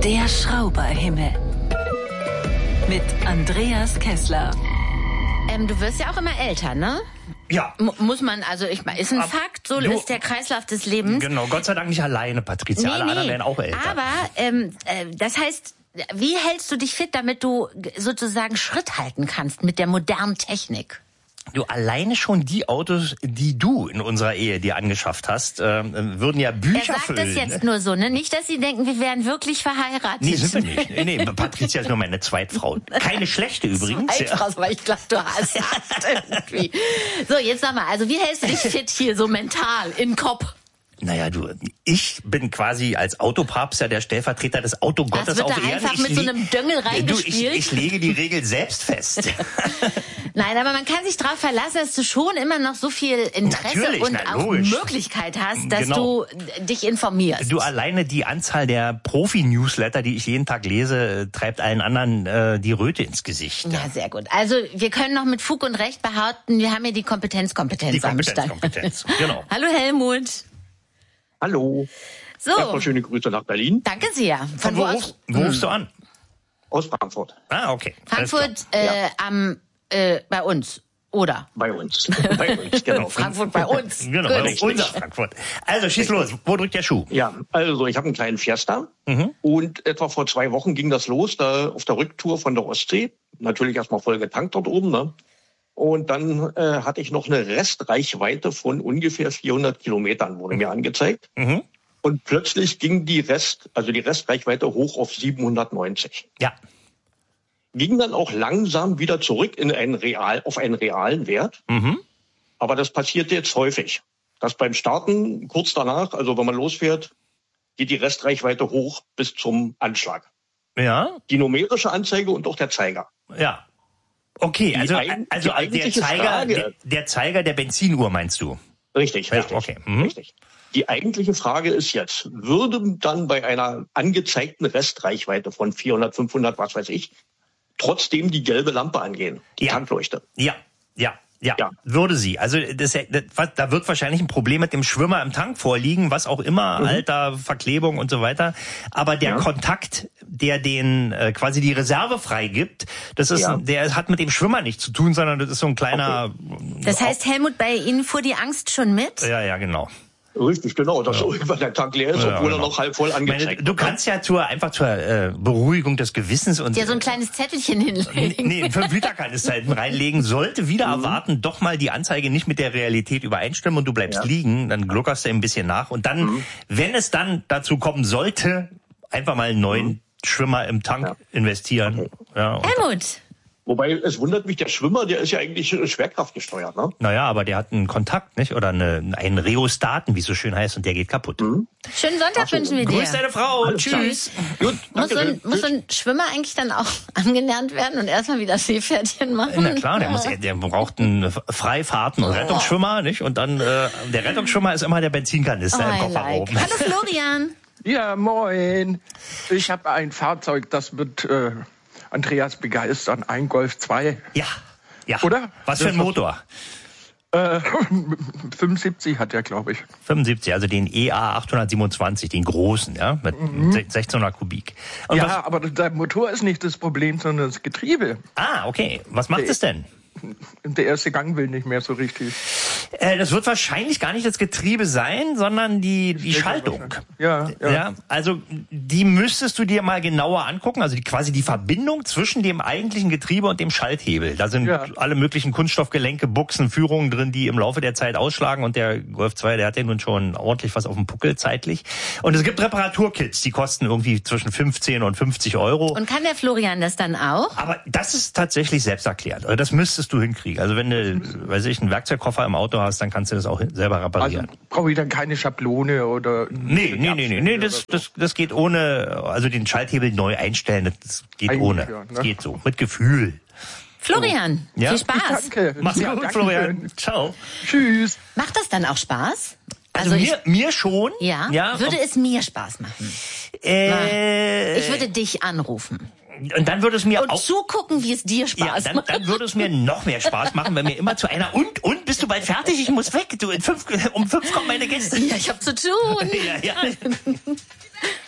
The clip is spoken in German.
Der Schrauberhimmel. Mit Andreas Kessler. Du wirst ja auch immer älter, ne? Ja. Muss man, also ist ein Fakt, so ist der Kreislauf des Lebens. Genau, Gott sei Dank nicht alleine, Patricia. Alle anderen werden auch älter. Aber das heißt, wie hältst du dich fit, damit du sozusagen Schritt halten kannst mit der modernen Technik? Du, alleine schon die Autos, die du in unserer Ehe dir angeschafft hast, würden ja Bücher füllen. Er sagt das jetzt nur so, ne? Nicht, dass Sie denken, wir wären wirklich verheiratet. Nee, sind wir nicht. Nee, Patricia ist nur meine Zweitfrau. Keine schlechte übrigens. Zweitfrau, aber ich glaube, du hast irgendwie. So, jetzt sag mal, also wie hältst du dich fit hier so mental, in Kopf? Naja, du, ich bin quasi als Autopapst ja der Stellvertreter des Autogottes auf Erden. Das wird da einfach mit so einem Döngel reingespielt. Ich lege die Regel selbst fest. Nein, aber man kann sich darauf verlassen, dass du schon immer noch so viel Interesse und auch Möglichkeit hast, dass du dich informierst. Du, alleine die Anzahl der Profi-Newsletter, die ich jeden Tag lese, treibt allen anderen die Röte ins Gesicht. Ja, sehr gut. Also wir können noch mit Fug und Recht behaupten, wir haben hier die Kompetenz am Start. Genau. Hallo Helmut. Hallo. So. Erstmal schöne Grüße nach Berlin. Danke sehr. Von wo rufst du an? Aus Frankfurt. Ah, okay. Frankfurt bei uns, oder? Bei uns. Bei uns, genau. Frankfurt bei uns. Genau, bei uns. Unser Frankfurt. Also schieß los. Wo drückt der Schuh? Ja, also ich habe einen kleinen Fiesta und etwa vor 2 Wochen ging das los, da auf der Rücktour von der Ostsee. Natürlich erstmal voll getankt dort oben, ne? Und dann hatte ich noch eine Restreichweite von ungefähr 400 Kilometern, wurde mir angezeigt. Und plötzlich ging die Restreichweite hoch auf 790. Ja. Ging dann auch langsam wieder zurück auf einen realen Wert. Aber das passiert jetzt häufig. Dass beim Starten, kurz danach, also wenn man losfährt, geht die Restreichweite hoch bis zum Anschlag. Ja. Die numerische Anzeige und auch der Zeiger. Ja. Okay, also der Zeiger der Benzinuhr meinst du? Richtig. Ja, okay. Richtig. Die eigentliche Frage ist jetzt, würde dann bei einer angezeigten Restreichweite von 400, 500, was weiß ich, trotzdem die gelbe Lampe angehen, die Tankleuchte? Ja, würde sie. Also da wird wahrscheinlich ein Problem mit dem Schwimmer im Tank vorliegen, was auch immer, Alter, Verklebung und so weiter. Aber der Kontakt, der den quasi die Reserve freigibt, der hat mit dem Schwimmer nichts zu tun, sondern das ist so ein kleiner... Das heißt, Helmut, bei Ihnen fuhr die Angst schon mit? Ja, genau. Richtig, genau, dass irgendwann der Tank leer ist, obwohl er noch halb voll angezeigt wird. Du kannst ja zur Beruhigung des Gewissens und... Ja, so ein kleines Zettelchen hinlegen. Nee, 5-Liter-Kanister hinten reinlegen, sollte wieder erwarten, doch mal die Anzeige nicht mit der Realität übereinstimmen und du bleibst liegen, dann gluckerst du ein bisschen nach und dann, wenn es dann dazu kommen sollte, einfach mal einen neuen Schwimmer im Tank investieren. Okay. Ja, Helmut! Wobei, es wundert mich, der Schwimmer, der ist ja eigentlich schwerkraftgesteuert, ne? Naja, aber der hat einen Kontakt, nicht? Oder einen Rheostaten, wie es so schön heißt, und der geht kaputt. Schönen Sonntag wünschen wir dir. Grüß deine Frau. Tschüss. Gut, Muss so ein Schwimmer eigentlich dann auch angelernt werden und erstmal wieder Seepferdchen machen? Na klar, der braucht einen Freifahrten- und Rettungsschwimmer, nicht? Und dann, der Rettungsschwimmer ist immer der Benzinkanister im Kofferraum. Hallo Florian. Ja, moin. Ich habe ein Fahrzeug, das wird Andreas begeistern. Ein Golf 2. Ja. Oder? Was für ein Motor? 75 hat er, glaube ich. 75, also den EA 827, den großen, ja, mit 1600 Kubik. Und aber der Motor ist nicht das Problem, sondern das Getriebe. Ah, okay. Was macht es denn? Der erste Gang will nicht mehr so richtig. Das wird wahrscheinlich gar nicht das Getriebe sein, sondern die Schaltung. Ja. Also die müsstest du dir mal genauer angucken. Also quasi die Verbindung zwischen dem eigentlichen Getriebe und dem Schalthebel. Da sind alle möglichen Kunststoffgelenke, Buchsen, Führungen drin, die im Laufe der Zeit ausschlagen. Und der Golf 2, der hat ja nun schon ordentlich was auf dem Puckel zeitlich. Und es gibt Reparaturkits, die kosten irgendwie zwischen 15 und 50 Euro. Und kann der Florian das dann auch? Aber das ist tatsächlich selbsterklärend. Also das müsstest du hinkriegen. Also wenn du, einen Werkzeugkoffer im Auto hast, dann kannst du das auch selber reparieren. Also brauche ich dann keine Schablone oder... Nee, das geht ohne, also den Schalthebel neu einstellen, das geht eigentlich ohne. Ja, ne? Das geht so, mit Gefühl. Florian, viel Spaß. Danke. Mach's gut, Florian. Ciao. Tschüss. Macht das dann auch Spaß? Also mir schon. Ja. Würde es mir Spaß machen? Ich würde dich anrufen. Und dann würde es mir auch zugucken, wie es dir Spaß macht. Dann würde es mir noch mehr Spaß machen, wenn mir immer zu einer und bist du bald fertig? Ich muss weg. Um 5 kommen meine Gäste. Ja, ich habe zu tun. ja.